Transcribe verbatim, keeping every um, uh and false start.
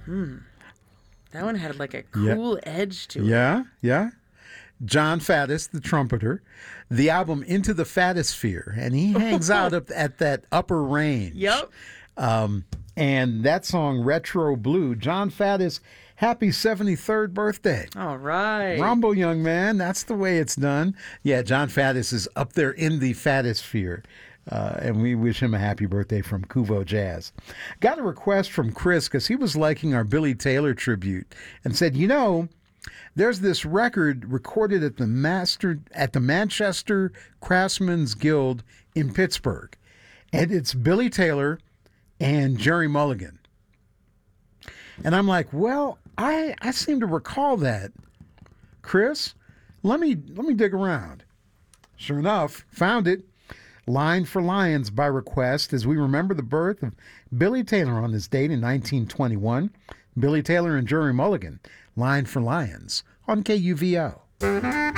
That one had like a cool yeah. edge to it. Yeah, yeah. John Faddis, the trumpeter, the album Into the Faddisphere, and he hangs out up at that upper range. Yep. Um, and that song, Retro Blue, John Faddis, happy seventy-third birthday. All right. Rumble, young man, that's the way it's done. Yeah, John Faddis is up there in the Faddisphere. Uh, and we wish him a happy birthday from Kuvo Jazz. Got a request from Chris because he was liking our Billy Taylor tribute and said, you know, there's this record recorded at the master at the Manchester Craftsmen's Guild in Pittsburgh, and it's Billy Taylor and Jerry Mulligan. And I'm like, well, I I seem to recall that. Chris, let me let me dig around. Sure enough, found it. Line for Lions by request as we remember the birth of Billy Taylor on this date in nineteen twenty-one. Billy Taylor and Jerry Mulligan, Line for Lions on K U V O.